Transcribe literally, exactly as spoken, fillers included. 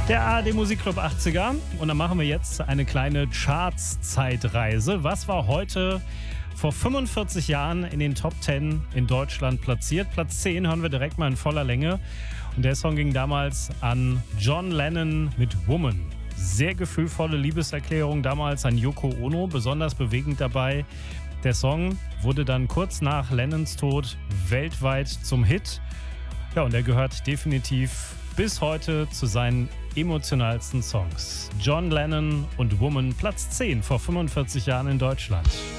Der A R D Musikclub achtziger. Und dann machen wir jetzt eine kleine Charts-Zeitreise. Was war heute vor fünfundvierzig Jahren in den Top zehn in Deutschland platziert? Platz zehn hören wir direkt mal in voller Länge. Und der Song ging damals an John Lennon mit Woman. Sehr gefühlvolle Liebeserklärung damals an Yoko Ono. Besonders bewegend dabei. Der Song wurde dann kurz nach Lennons Tod weltweit zum Hit. Ja, und er gehört definitiv bis heute zu seinen emotionalsten Songs. John Lennon und Woman, Platz zehn vor fünfundvierzig Jahren in Deutschland.